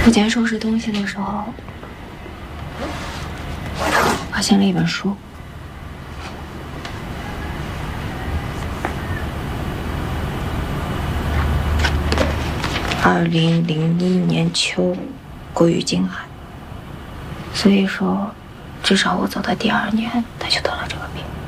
我今天收拾东西的时候，发现了一本书。2001年秋，过于惊寒。所以说，至少我走的第2年，他就得了这个病。